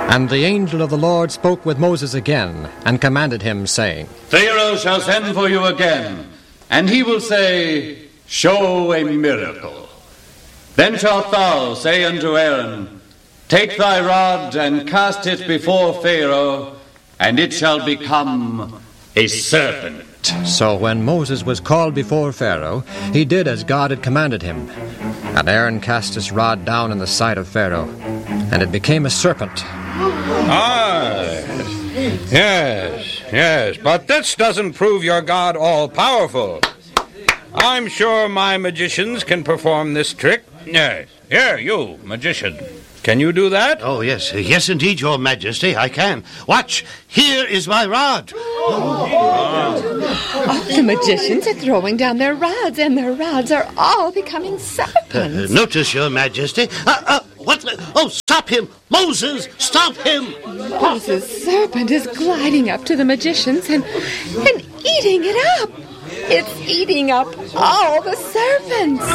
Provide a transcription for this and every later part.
And the angel of the Lord spoke with Moses again, and commanded him, saying, Pharaoh shall send for you again, and he will say, Show a miracle. Then shalt thou say unto Aaron, Take thy rod and cast it before Pharaoh, and it shall become a serpent. So when Moses was called before Pharaoh, he did as God had commanded him. And Aaron cast his rod down in the sight of Pharaoh, and it became a serpent. Yes, but this doesn't prove your God all-powerful. I'm sure my magicians can perform this trick. Yes, here, you, magician. Can you do that? Oh, yes. Yes, indeed, Your Majesty, I can. Watch, here is my rod. The magicians are throwing down their rods, and their rods are all becoming serpents. Notice, Your Majesty. What? Oh, stop him! Moses, stop him! Moses' serpent is gliding up to the magicians and eating it up. It's eating up all the serpents.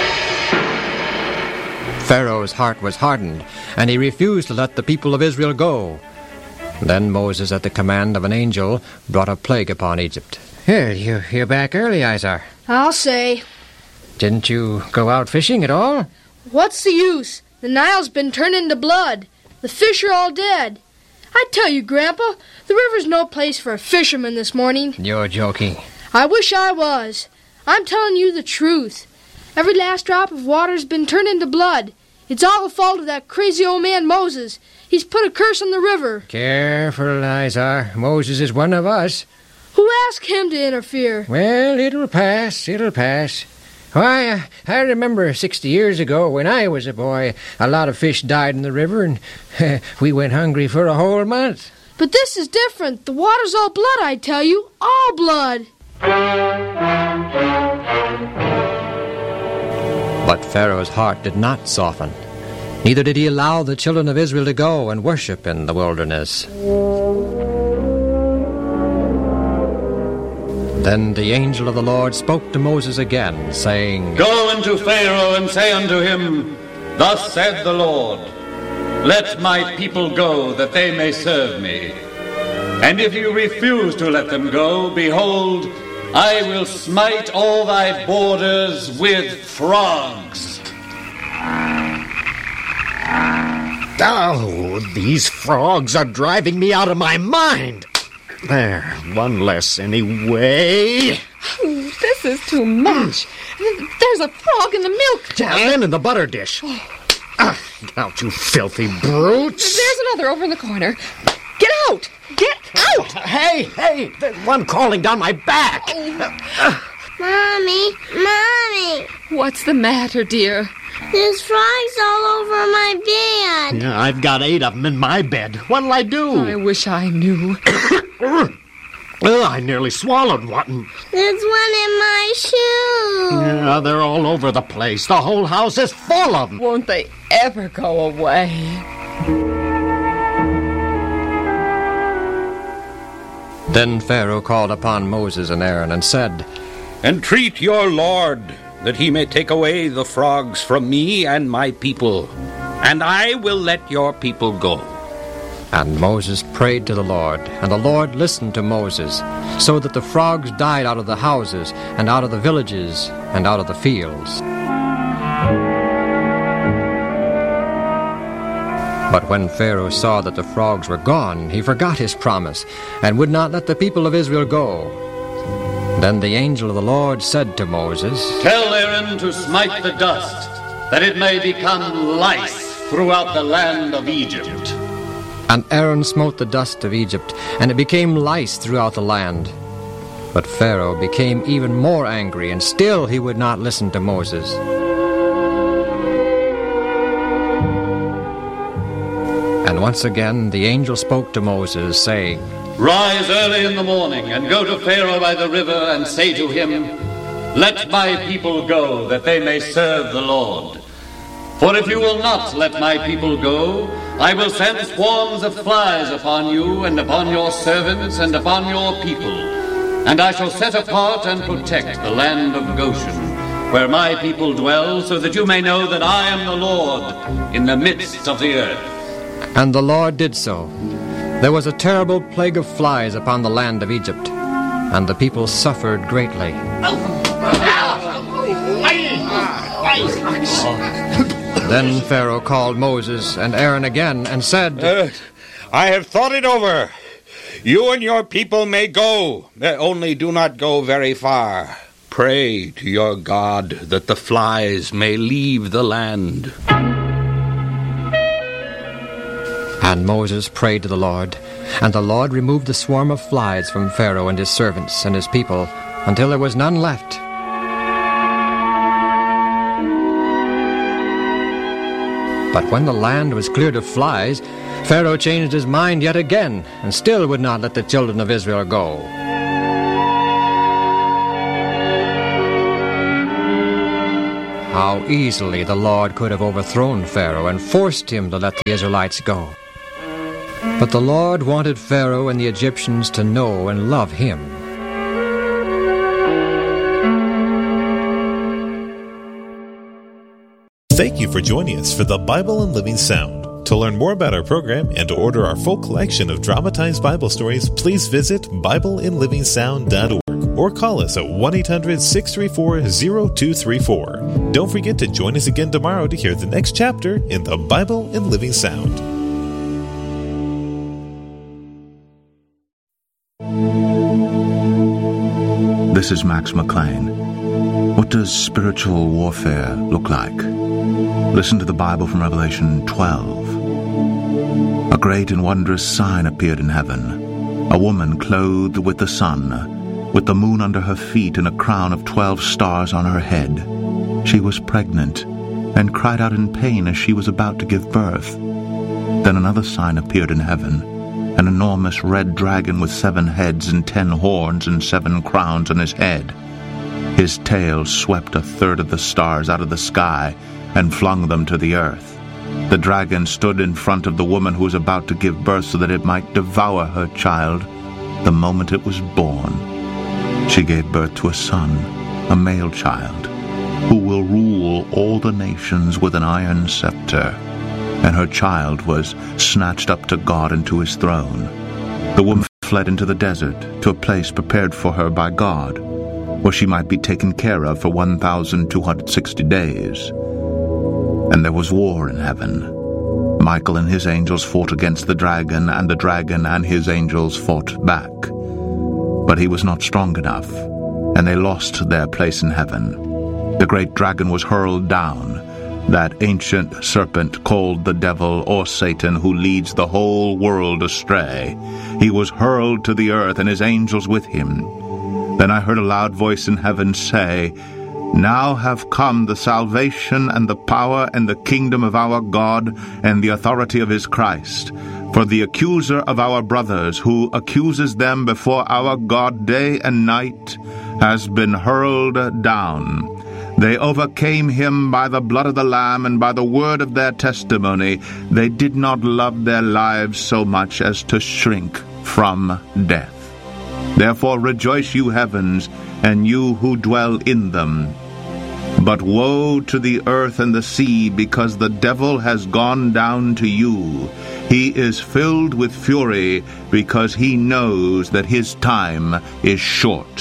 Pharaoh's heart was hardened, and he refused to let the people of Israel go. Then Moses, at the command of an angel, brought a plague upon Egypt. Here, you're back early, Izar. I'll say. Didn't you go out fishing at all? What's the use? The Nile's been turned into blood. The fish are all dead. I tell you, Grandpa, the river's no place for a fisherman this morning. You're joking. I wish I was. I'm telling you the truth. Every last drop of water's been turned into blood. It's all the fault of that crazy old man Moses. He's put a curse on the river. Careful, Izar. Moses is one of us. Who asked him to interfere? Well, it'll pass. Why, I remember 60 years ago when I was a boy, a lot of fish died in the river, and we went hungry for a whole month. But this is different. The water's all blood, I tell you. All blood. But Pharaoh's heart did not soften. Neither did he allow the children of Israel to go and worship in the wilderness. Then the angel of the Lord spoke to Moses again, saying, Go unto Pharaoh and say unto him, Thus said the Lord, Let my people go, that they may serve me. And if you refuse to let them go, behold, I will smite all thy borders with frogs. Oh, these frogs are driving me out of my mind. There, one less anyway. This is too much. There's a frog in the milk jug. And in the butter dish. Out, you filthy brutes. There's another over in the corner. Get out! Get out! Hey, there's one crawling down my back. Mommy. What's the matter, dear? There's frogs all over my bed. Yeah, I've got 8 of them in my bed. What'll I do? I wish I knew. I nearly swallowed one. There's one in my shoe. Yeah, they're all over the place. The whole house is full of them. Won't they ever go away? Then Pharaoh called upon Moses and Aaron and said, Entreat your Lord that he may take away the frogs from me and my people, and I will let your people go. And Moses prayed to the Lord, and the Lord listened to Moses, so that the frogs died out of the houses, and out of the villages, and out of the fields. But when Pharaoh saw that the frogs were gone, he forgot his promise, and would not let the people of Israel go. Then the angel of the Lord said to Moses, Tell Aaron to smite the dust, that it may become lice throughout the land of Egypt. And Aaron smote the dust of Egypt, and it became lice throughout the land. But Pharaoh became even more angry, and still he would not listen to Moses. And once again the angel spoke to Moses, saying, Rise early in the morning, and go to Pharaoh by the river, and say to him, Let my people go, that they may serve the Lord. For if you will not let my people go, I will send swarms of flies upon you, and upon your servants, and upon your people. And I shall set apart and protect the land of Goshen, where my people dwell, so that you may know that I am the Lord in the midst of the earth. And the Lord did so. There was a terrible plague of flies upon the land of Egypt, and the people suffered greatly. Then Pharaoh called Moses and Aaron again and said, I have thought it over. You and your people may go, only do not go very far. Pray to your God that the flies may leave the land. And Moses prayed to the Lord, and the Lord removed the swarm of flies from Pharaoh and his servants and his people, until there was none left. But when the land was cleared of flies, Pharaoh changed his mind yet again, and still would not let the children of Israel go. How easily the Lord could have overthrown Pharaoh and forced him to let the Israelites go. But the Lord wanted Pharaoh and the Egyptians to know and love him. Thank you for joining us for the Bible in Living Sound. To learn more about our program and to order our full collection of dramatized Bible stories, please visit BibleInLivingSound.org or call us at 1-800-634-0234. Don't forget to join us again tomorrow to hear the next chapter in the Bible in Living Sound. This is Max McLean. What does spiritual warfare look like? Listen to the Bible from Revelation 12. A great and wondrous sign appeared in heaven. A woman clothed with the sun, with the moon under her feet and a crown of 12 stars on her head. She was pregnant and cried out in pain as she was about to give birth. Then another sign appeared in heaven. An enormous red dragon with 7 heads and 10 horns and 7 crowns on his head. His tail swept a third of the stars out of the sky and flung them to the earth. The dragon stood in front of the woman who was about to give birth so that it might devour her child the moment it was born. She gave birth to a son, a male child, who will rule all the nations with an iron scepter. And her child was snatched up to God and to his throne. The woman fled into the desert, to a place prepared for her by God, where she might be taken care of for 1,260 days. And there was war in heaven. Michael and his angels fought against the dragon and his angels fought back. But he was not strong enough, and they lost their place in heaven. The great dragon was hurled down, that ancient serpent called the devil or Satan, who leads the whole world astray. He was hurled to the earth, and his angels with him. Then I heard a loud voice in heaven say, Now have come the salvation and the power and the kingdom of our God and the authority of his Christ. For the accuser of our brothers, who accuses them before our God day and night, has been hurled down. They overcame him by the blood of the Lamb and by the word of their testimony. They did not love their lives so much as to shrink from death. Therefore rejoice, you heavens, and you who dwell in them. But woe to the earth and the sea, because the devil has gone down to you. He is filled with fury, because he knows that his time is short.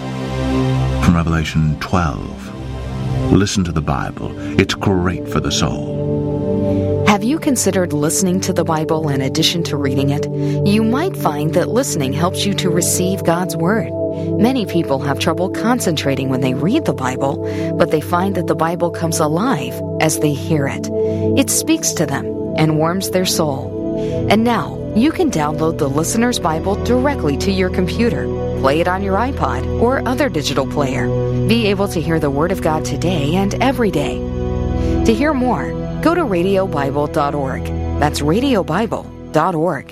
From Revelation 12. Listen to the Bible. It's great for the soul. Have you considered listening to the Bible in addition to reading it? You might find that listening helps you to receive God's Word. Many people have trouble concentrating when they read the Bible, but they find that the Bible comes alive as they hear it. It speaks to them and warms their soul. And now, you can download the Listener's Bible directly to your computer. Play it on your iPod or other digital player. Be able to hear the Word of God today and every day. To hear more, go to radiobible.org. That's radiobible.org.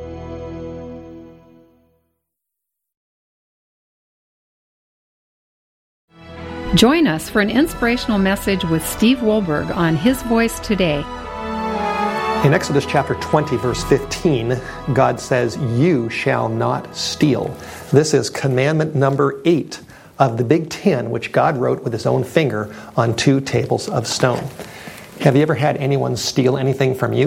Join us for an inspirational message with Steve Wohlberg on His Voice Today. In Exodus chapter 20, verse 15, God says, "You shall not steal." This is commandment number 8 of the Big Ten, which God wrote with his own finger on 2 tables of stone. Have you ever had anyone steal anything from you?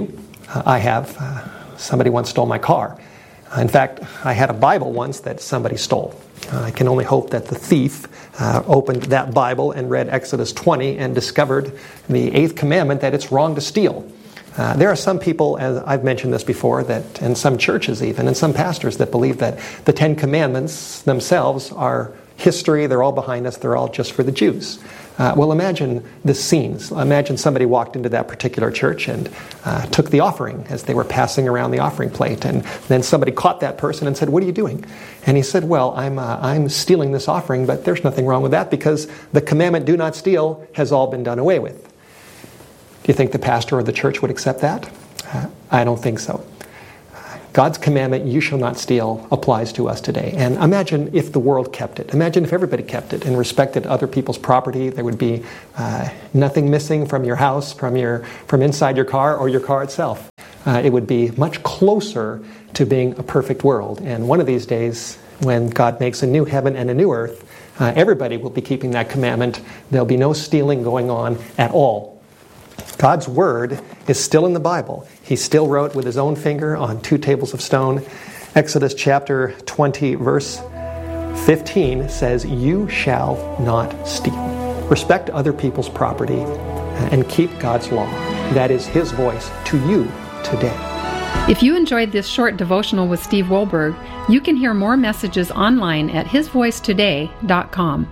I have. Somebody once stole my car. In fact, I had a Bible once that somebody stole. I can only hope that the thief opened that Bible and read Exodus 20 and discovered the 8th commandment that it's wrong to steal. There are some people, as I've mentioned this before, that, and some churches even, and some pastors that believe that the 10 Commandments themselves are history, they're all behind us, they're all just for the Jews. Well, imagine the scenes. Imagine somebody walked into that particular church and took the offering as they were passing around the offering plate, and then somebody caught that person and said, "What are you doing?" And he said, "Well, I'm stealing this offering, but there's nothing wrong with that because the commandment, do not steal, has all been done away with." Do you think the pastor or the church would accept that? I don't think so. God's commandment, "You shall not steal," applies to us today. And imagine if the world kept it. Imagine if everybody kept it and respected other people's property. There would be nothing missing from your house, from inside your car, or your car itself. It would be much closer to being a perfect world. And one of these days, when God makes a new heaven and a new earth, everybody will be keeping that commandment. There'll be no stealing going on at all. God's Word is still in the Bible. He still wrote with his own finger on 2 tables of stone. Exodus chapter 20, verse 15 says, "You shall not steal." Respect other people's property and keep God's law. That is His voice to you today. If you enjoyed this short devotional with Steve Wohlberg, you can hear more messages online at hisvoicetoday.com.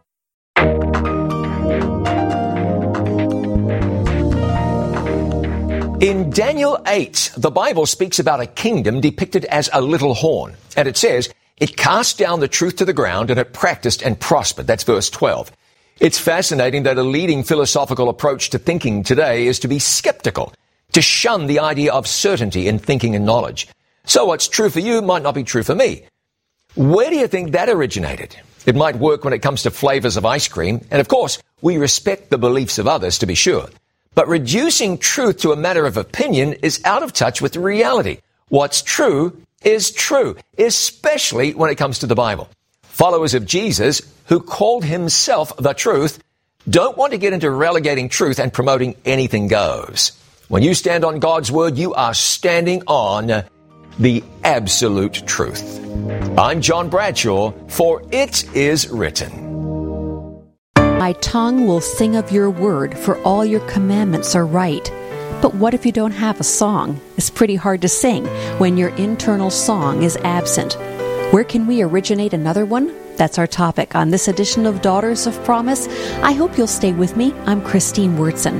In Daniel 8, the Bible speaks about a kingdom depicted as a little horn. And it says, it cast down the truth to the ground and it practiced and prospered. That's verse 12. It's fascinating that a leading philosophical approach to thinking today is to be skeptical, to shun the idea of certainty in thinking and knowledge. So what's true for you might not be true for me. Where do you think that originated? It might work when it comes to flavors of ice cream. And of course, we respect the beliefs of others, to be sure. But reducing truth to a matter of opinion is out of touch with reality. What's true is true, especially when it comes to the Bible. Followers of Jesus, who called himself the truth, don't want to get into relegating truth and promoting anything goes. When you stand on God's word, you are standing on the absolute truth. I'm John Bradshaw, for it is written. My tongue will sing of your word, for all your commandments are right. But what if you don't have a song? It's pretty hard to sing when your internal song is absent. Where can we originate another one? That's our topic on this edition of Daughters of Promise. I hope you'll stay with me. I'm Christine Wurtson.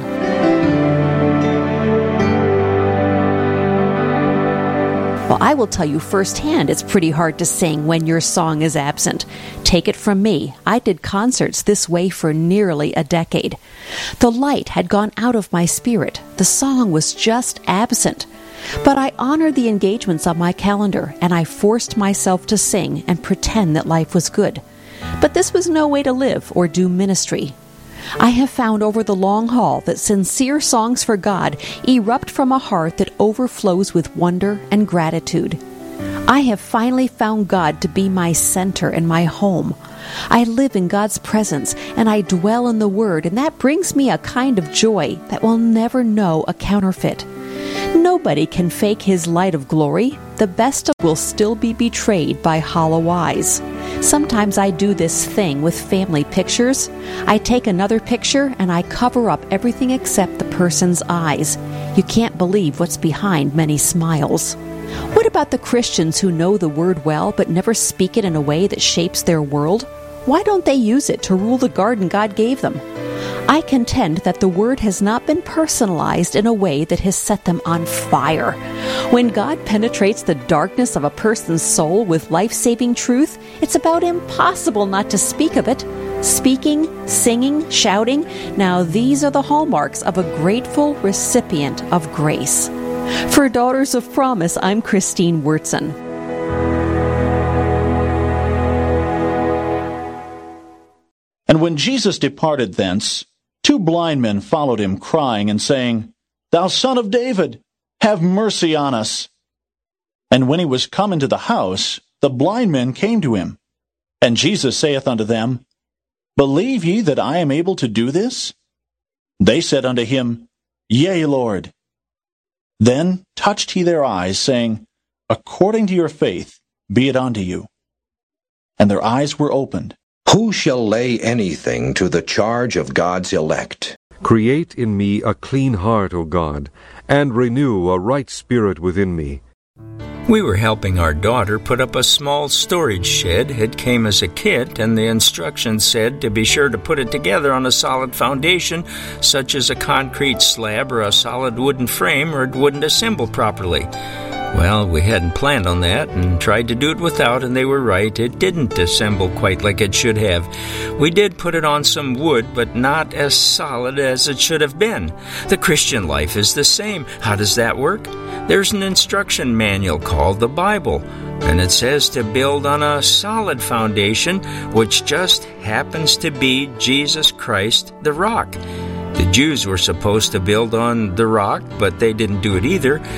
Well, I will tell you firsthand, it's pretty hard to sing when your song is absent. Take it from me. I did concerts this way for nearly a decade. The light had gone out of my spirit. The song was just absent. But I honored the engagements on my calendar, and I forced myself to sing and pretend that life was good. But this was no way to live or do ministry. I have found over the long haul that sincere songs for God erupt from a heart that overflows with wonder and gratitude. I have finally found God to be my center and my home. I live in God's presence and I dwell in the Word, and that brings me a kind of joy that will never know a counterfeit. Nobody can fake His light of glory. The best of will still be betrayed by hollow eyes. Sometimes I do this thing with family pictures. I take another picture and I cover up everything except the person's eyes. You can't believe what's behind many smiles. What about the Christians who know the Word well but never speak it in a way that shapes their world? Why don't they use it to rule the garden God gave them? I contend that the Word has not been personalized in a way that has set them on fire. When God penetrates the darkness of a person's soul with life-saving truth, it's about impossible not to speak of it. Speaking, singing, shouting, now these are the hallmarks of a grateful recipient of grace. For Daughters of Promise, I'm Christine Wurtson. And when Jesus departed thence, 2 blind men followed him, crying and saying, Thou Son of David, have mercy on us. And when he was come into the house, the blind men came to him. And Jesus saith unto them, Believe ye that I am able to do this? They said unto him, Yea, Lord. Then touched he their eyes, saying, According to your faith be it unto you. And their eyes were opened. Who shall lay anything to the charge of God's elect? Create in me a clean heart, O God, and renew a right spirit within me. We were helping our daughter put up a small storage shed. It came as a kit, and the instructions said to be sure to put it together on a solid foundation, such as a concrete slab or a solid wooden frame, or it wouldn't assemble properly. Well, we hadn't planned on that and tried to do it without, and they were right. It didn't assemble quite like it should have. We did put it on some wood, but not as solid as it should have been. The Christian life is the same. How does that work? There's an instruction manual called the Bible, and it says to build on a solid foundation, which just happens to be Jesus Christ, the rock. The Jews were supposed to build on the rock, but they didn't do it either.